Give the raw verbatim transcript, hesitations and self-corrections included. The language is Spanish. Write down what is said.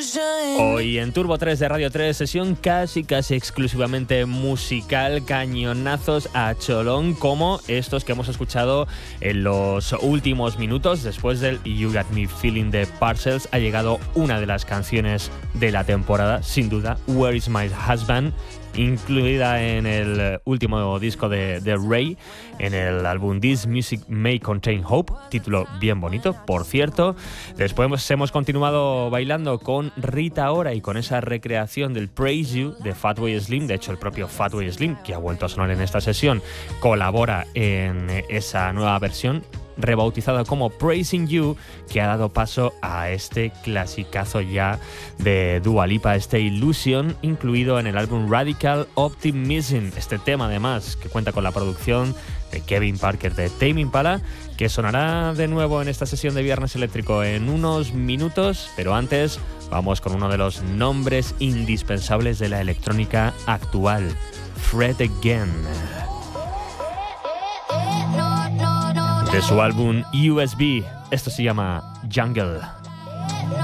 Hoy en Turbo tres de Radio tres, sesión casi casi exclusivamente musical, cañonazos a cholón como estos que hemos escuchado en los últimos minutos. Después del You Got Me Feeling de Parcels ha llegado una de las canciones de la temporada, sin duda, Where Is My Husband, incluida en el último disco de, de Ray, en el álbum This Music May Contain Hope, título bien bonito, por cierto. Después hemos continuado bailando con Rita Ora y con esa recreación del Praise You de Fatboy Slim. De hecho, el propio Fatboy Slim, que ha vuelto a sonar en esta sesión, colabora en esa nueva versión rebautizada como Praising You, que ha dado paso a este clasicazo ya de Dua Lipa, este Illusion, incluido en el álbum Radical Optimism. Este tema, además, que cuenta con la producción de Kevin Parker de Tame Impala, que sonará de nuevo en esta sesión de Viernes Eléctrico en unos minutos, pero antes vamos con uno de los nombres indispensables de la electrónica actual, Fred Again. De su álbum U S B, esto se llama Jungle.